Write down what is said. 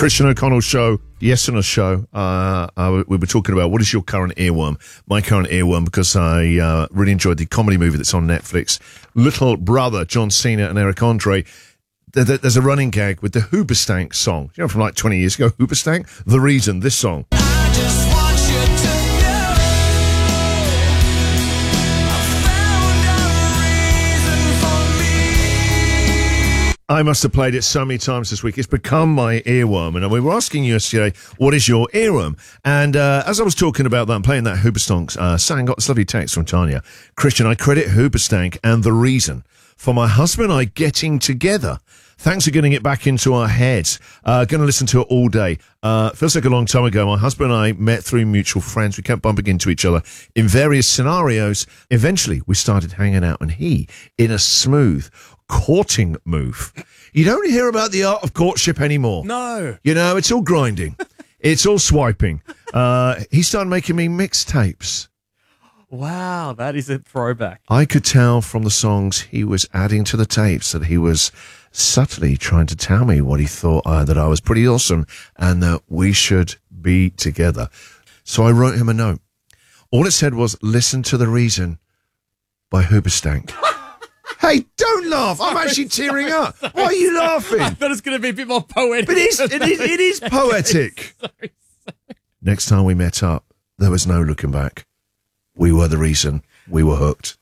Christian O'Connell show, yes on a show. We were talking about what is your current earworm. My current earworm, because I really enjoyed the comedy movie that's on Netflix, Little Brother, John Cena and Eric Andre. There's a running gag with the Hoobastank song. You know, from like 20 years ago, Hoobastank? The Reason, this song. I just want you to know I found a reason for me. I must have played it so many times this week. It's become my earworm. And we were asking you yesterday, what is your earworm? And as I was talking about that and playing that Hoobastank song, got this lovely text from Tanya. Christian, I credit Hoobastank and The Reason for my husband and I getting together. Thanks for getting it back into our heads. Going to listen to it all day. Feels like a long time ago. My husband and I met through mutual friends. We kept bumping into each other in various scenarios. Eventually, we started hanging out, and he, in a smooth courting move. You don't hear about the art of courtship anymore. No. You know, it's all grinding. It's all swiping. He started making me mixtapes. Wow, that is a throwback. I could tell from the songs he was adding to the tapes that he was subtly trying to tell me what he thought, that I was pretty awesome and that we should be together. So I wrote him a note. All it said was, listen to The Reason by Hoobastank. Hey, don't laugh. I'm actually tearing up. Why are you laughing? I thought it was going to be a bit more poetic. But it is poetic. Next time we met up, there was no looking back. We were the reason. We were hooked.